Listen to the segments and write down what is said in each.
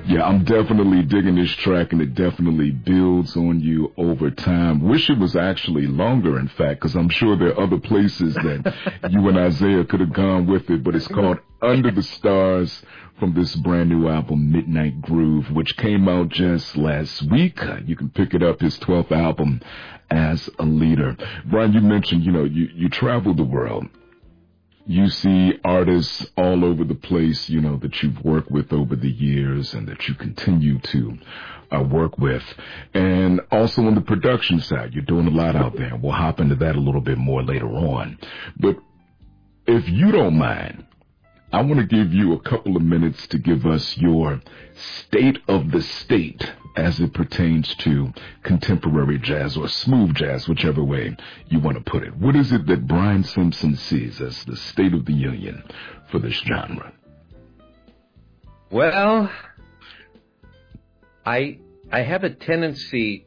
Yeah, I'm definitely digging this track, and it definitely builds on you over time. Wish it was actually longer, in fact, because I'm sure there are other places that you and Isaiah could have gone with it, but it's called Under the Stars from this brand new album, Midnight Groove, which came out just last week. You can pick it up, his 12th album as a leader. Brian, you mentioned, you travel the world. You see artists all over the place, that you've worked with over the years and that you continue to work with. And also on the production side, you're doing a lot out there. We'll hop into that a little bit more later on. But if you don't mind, I want to give you a couple of minutes to give us your state of the state as it pertains to contemporary jazz or smooth jazz, whichever way you want to put it. What is it that Brian Simpson sees as the state of the union for this genre? Well, I have a tendency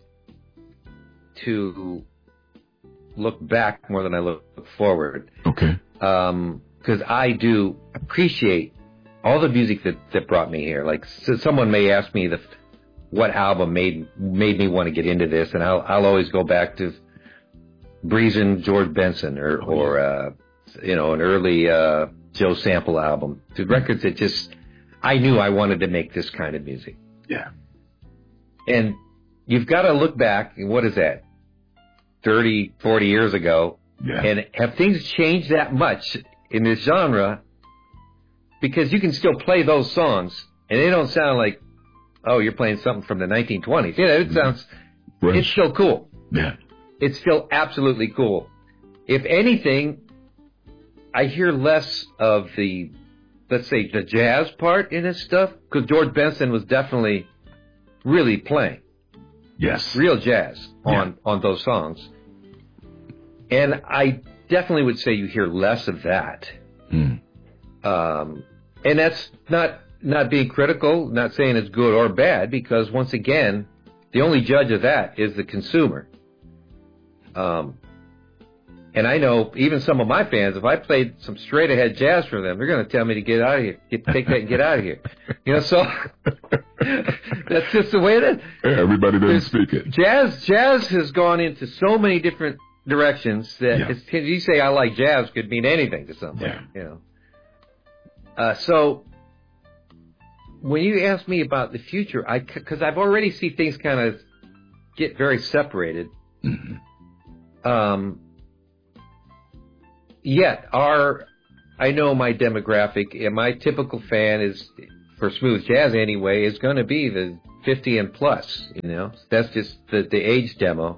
to look back more than I look forward. Okay. Because I do appreciate all the music that brought me here. Like, so someone may ask me what album made me want to get into this, and I'll always go back to Breezin' George Benson or an early Joe Sample album. The records that just I knew I wanted to make this kind of music. Yeah. And you've got to look back, and what is that, 30, 40 years ago, yeah. And have things changed that much in this genre? Because you can still play those songs, and they don't sound like, oh, you're playing something from the 1920s. It sounds, right. It's still cool. Yeah. It's still absolutely cool. If anything, I hear less of the, let's say, the jazz part in this stuff, because George Benson was definitely really playing. Yes. Real jazz on those songs. And I definitely would say you hear less of that. Mm. And that's not being critical, not saying it's good or bad, because once again, the only judge of that is the consumer. And I know even some of my fans, if I played some straight ahead jazz for them, they're going to tell me to get out of here, take that and get out of here. So that's just the way it is. Yeah, everybody doesn't speak it. Jazz has gone into so many different directions that you say I like jazz could mean anything to somebody. So when you ask me about the future, because I've already seen things kind of get very separated. Mm-hmm. Yet I know my demographic, and my typical fan is, for smooth jazz anyway, is going to be the 50 and plus. That's just the age demo.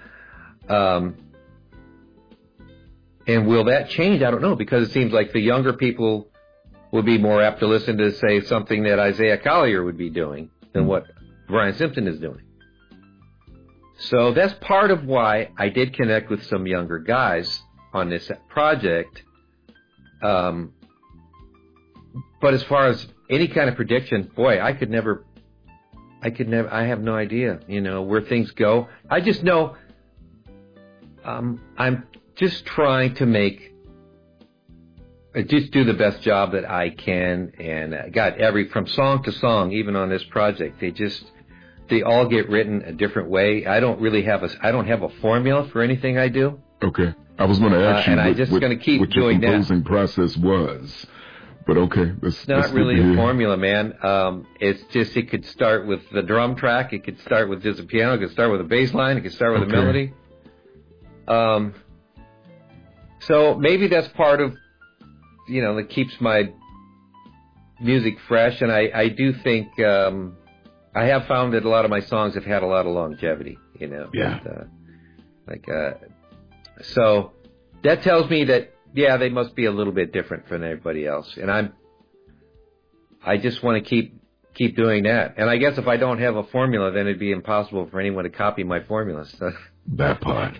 And will that change? I don't know, because it seems like the younger people would be more apt to listen to, say, something that Isaiah Collier would be doing than what Brian Simpson is doing. So that's part of why I did connect with some younger guys on this project. But as far as any kind of prediction, boy, I have no idea, where things go. I just know I'm just trying to just do the best job that I can, and I got from song to song, even on this project, they all get written a different way. I don't have a formula for anything I do. Okay. I was going to ask you and I'm just going to keep doing that. What your composing process was. But okay. It's not really a formula, man. It's just, it could start with the drum track. It could start with just a piano. It could start with a bass line. It could start with a melody. So maybe that's part of, that keeps my music fresh. And I do think, I have found that a lot of my songs have had a lot of longevity, Yeah. So that tells me that, they must be a little bit different from everybody else. And I just want to keep doing that. And I guess if I don't have a formula, then it'd be impossible for anyone to copy my formula. So. That part.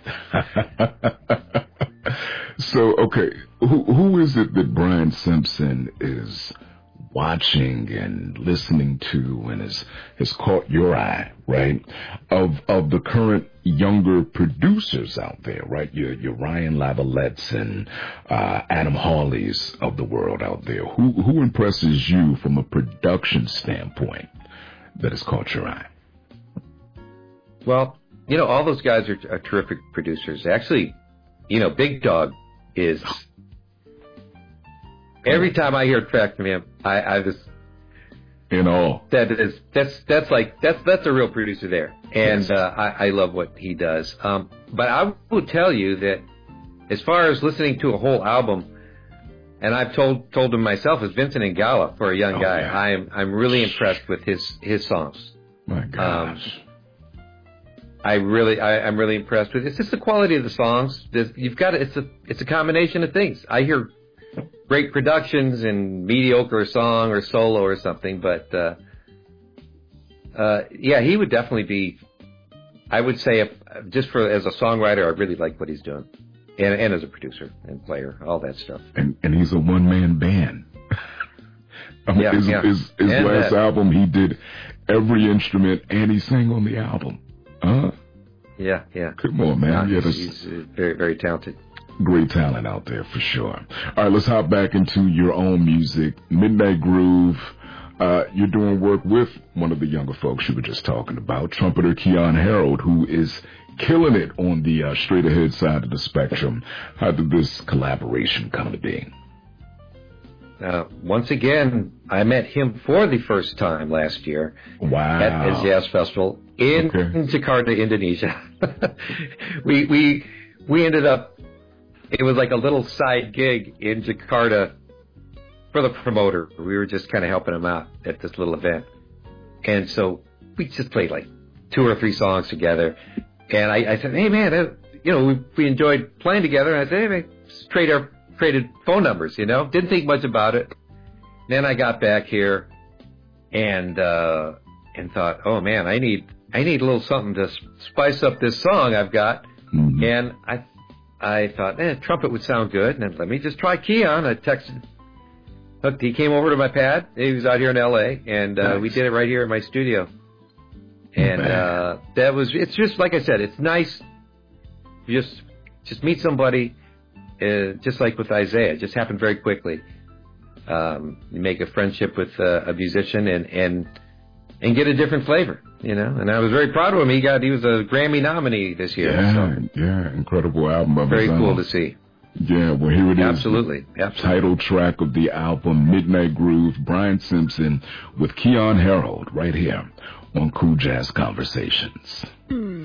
So, okay, who is it that Brian Simpson is watching and listening to and has caught your eye, right? Of the current younger producers out there, right? Your Ryan Lavalettes and Adam Hawleys of the world out there. Who impresses you from a production standpoint that has caught your eye? Well, all those guys are terrific producers. Actually, Big Dog is. Every time I hear a track from him, I just in awe. That's a real producer there, and Yes. I love what he does. But I will tell you that as far as listening to a whole album, and I've told him myself, is Vincent Ingala for a young guy. Yeah. I'm really impressed with his songs. My gosh. I'm really impressed with it. It's just the quality of the songs. It's a combination of things. I hear great productions and mediocre song or solo or something, but he would definitely be. I would say, as a songwriter, I really like what he's doing, and as a producer and player, all that stuff. And he's a one-man band. I mean, his last album, he did every instrument and he sang on the album. Yeah. Come on, man. He's very, very talented. Great talent out there for sure. All right, let's hop back into your own music. Midnight Groove. You're doing work with one of the younger folks you were just talking about, trumpeter Keyon Harold, who is killing it on the straight ahead side of the spectrum. How did this collaboration come to be? Once again, I met him for the first time last year at his jazz festival in Jakarta, Indonesia. we ended up. It was like a little side gig in Jakarta for the promoter. We were just kind of helping him out at this little event. And so we just played like 2 or 3 songs together. And I said, hey, man, we enjoyed playing together. And I said, hey, man, let's traded phone numbers, Didn't think much about it. Then I got back here and thought, oh, man, I need a little something to spice up this song I've got. Mm-hmm. And I thought, trumpet would sound good. And let me just try Keyon. I texted. Look, he came over to my pad. He was out here in L.A., and nice. We did it right here in my studio. And it's just, like I said, it's nice. Just meet somebody, just like with Isaiah. It just happened very quickly. You make a friendship with a musician and get a different flavor. And I was very proud of him. He was a Grammy nominee this year. Yeah, incredible album of very his own. cool to see. Yeah, well, here it is. Absolutely. Title track of the album, Midnight Groove, Brian Simpson with Keyon Harold, right here on Cool Jazz Conversations.